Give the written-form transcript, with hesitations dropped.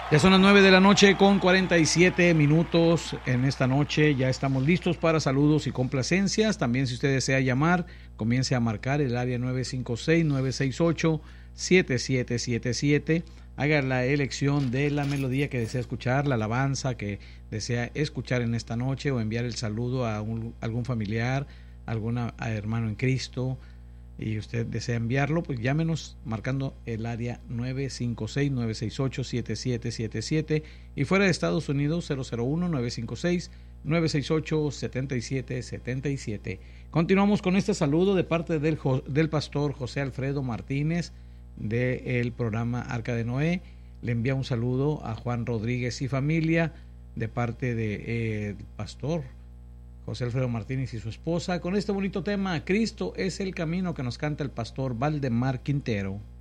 Ya son las 9 de la noche con 47 minutos en esta noche. Ya estamos listos para saludos y complacencias. También si usted desea llamar, comience a marcar el área 956-968-7777. Haga la elección de la melodía que desea escuchar, la alabanza que desea escuchar en esta noche o enviar el saludo a algún familiar, algún hermano en Cristo, y usted desea enviarlo, pues llámenos marcando el área 956-968-7777 y fuera de Estados Unidos 001-956-968-7777. Continuamos con este saludo de parte del pastor José Alfredo Martínez del programa Arca de Noé. Le envía un saludo a Juan Rodríguez y familia de parte del pastor José Alfredo Martínez y su esposa, con este bonito tema, Cristo es el camino, que nos canta el pastor Valdemar Quintero.